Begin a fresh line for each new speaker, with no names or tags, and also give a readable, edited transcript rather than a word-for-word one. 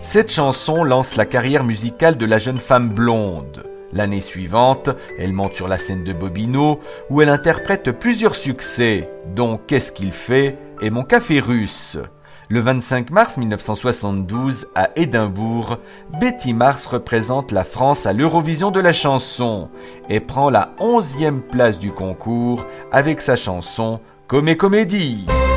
Cette chanson lance la carrière musicale de la jeune femme blonde. L'année suivante, elle monte sur la scène de Bobino où elle interprète plusieurs succès, dont Qu'est-ce qu'il fait et Mon café russe. Le 25 mars 1972, à Édimbourg, Betty Mars représente la France à l'Eurovision de la chanson et prend la 11e place du concours avec sa chanson Comé Comédie.